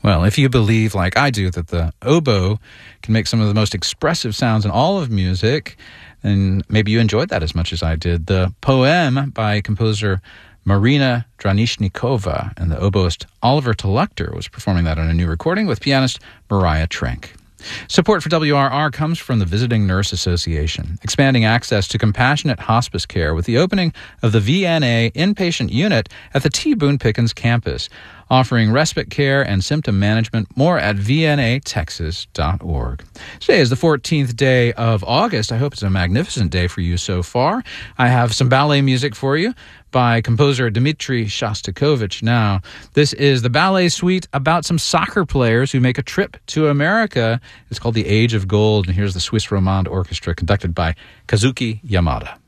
Well, if you believe, like I do, that the oboe can make some of the most expressive sounds in all of music, then maybe you enjoyed that as much as I did. The Poem by composer Marina Dranishnikova and the oboist Oliver Tuluchter was performing that on a new recording with pianist Mariah Trenk. Support for WRR comes from the Visiting Nurse Association, expanding access to compassionate hospice care with the opening of the VNA inpatient unit at the T. Boone Pickens campus, offering respite care and symptom management. More at vnatexas.org. Today is the 14th day of August. I hope it's a magnificent day for you so far. I have some ballet music for you by composer Dmitri Shostakovich. Now, this is the ballet suite about some soccer players who make a trip to America. It's called The Age of Gold, and here's the Swiss Romande Orchestra conducted by Kazuki Yamada.